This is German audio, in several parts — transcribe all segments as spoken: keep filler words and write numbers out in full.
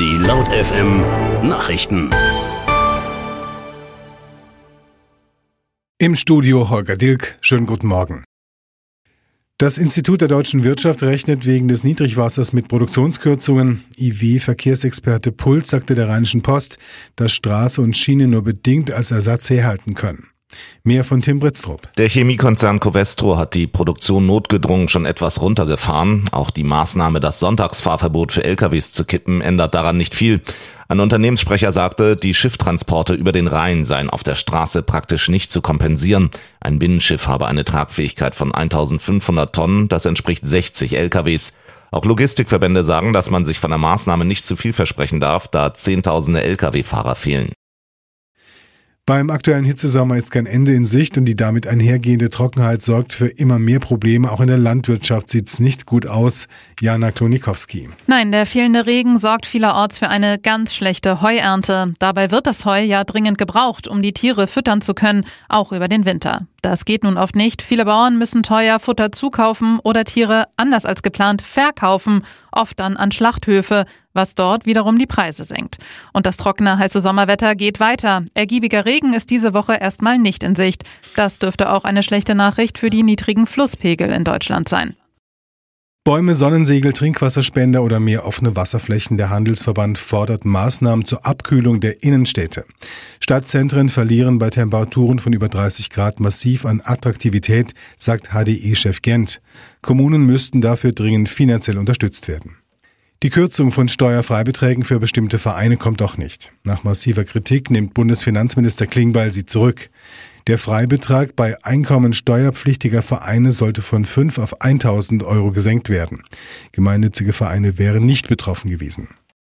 Die Laut F M Nachrichten. Im Studio Holger Dilk. Schönen guten Morgen. Das Institut der deutschen Wirtschaft rechnet wegen des Niedrigwassers mit Produktionskürzungen. I W-Verkehrsexperte Puls sagte der Rheinischen Post, dass Straße und Schiene nur bedingt als Ersatz herhalten können. Mehr von Tim Britztrup. Der Chemiekonzern Covestro hat die Produktion notgedrungen schon etwas runtergefahren. Auch die Maßnahme, das Sonntagsfahrverbot für L K Ws zu kippen, ändert daran nicht viel. Ein Unternehmenssprecher sagte, die Schifftransporte über den Rhein seien auf der Straße praktisch nicht zu kompensieren. Ein Binnenschiff habe eine Tragfähigkeit von eintausendfünfhundert Tonnen, das entspricht sechzig L K Ws. Auch Logistikverbände sagen, dass man sich von der Maßnahme nicht zu viel versprechen darf, da Zehntausende L K W-Fahrer fehlen. Beim aktuellen Hitzesommer ist kein Ende in Sicht und die damit einhergehende Trockenheit sorgt für immer mehr Probleme. Auch in der Landwirtschaft sieht es nicht gut aus. Jana Klonikowski. Nein, der fehlende Regen sorgt vielerorts für eine ganz schlechte Heuernte. Dabei wird das Heu ja dringend gebraucht, um die Tiere füttern zu können, auch über den Winter. Das geht nun oft nicht. Viele Bauern müssen teuer Futter zukaufen oder Tiere anders als geplant verkaufen, oft dann an Schlachthöfe, was dort wiederum die Preise senkt. Und das trockene, heiße Sommerwetter geht weiter. Ergiebiger Regen ist diese Woche erstmal nicht in Sicht. Das dürfte auch eine schlechte Nachricht für die niedrigen Flusspegel in Deutschland sein. Bäume, Sonnensegel, Trinkwasserspender oder mehr offene Wasserflächen. Der Handelsverband fordert Maßnahmen zur Abkühlung der Innenstädte. Stadtzentren verlieren bei Temperaturen von über dreißig Grad massiv an Attraktivität, sagt H D E-Chef Gent. Kommunen müssten dafür dringend finanziell unterstützt werden. Die Kürzung von Steuerfreibeträgen für bestimmte Vereine kommt auch nicht. Nach massiver Kritik nimmt Bundesfinanzminister Klingbeil sie zurück. Der Freibetrag bei einkommensteuerpflichtiger Vereine sollte von fünf auf tausend Euro gesenkt werden. Gemeinnützige Vereine wären nicht betroffen gewesen.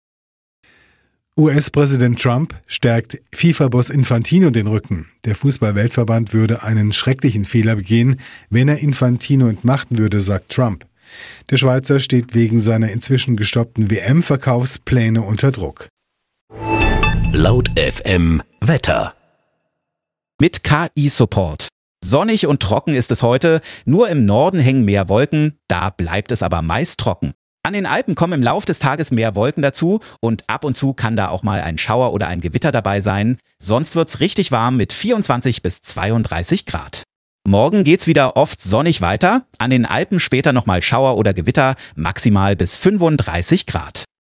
U S-Präsident Trump stärkt FIFA-Boss Infantino den Rücken. Der Fußball-Weltverband würde einen schrecklichen Fehler begehen, wenn er Infantino entmachten würde, sagt Trump. Der Schweizer steht wegen seiner inzwischen gestoppten W M-Verkaufspläne unter Druck. Laut F M Wetter. Mit K I-Support. Sonnig und trocken ist es heute, nur im Norden hängen mehr Wolken, da bleibt es aber meist trocken. An den Alpen kommen im Lauf des Tages mehr Wolken dazu und ab und zu kann da auch mal ein Schauer oder ein Gewitter dabei sein. Sonst wird's richtig warm mit vierundzwanzig bis zweiunddreißig Grad. Morgen geht's wieder oft sonnig weiter, an den Alpen später nochmal Schauer oder Gewitter, maximal bis fünfunddreißig Grad.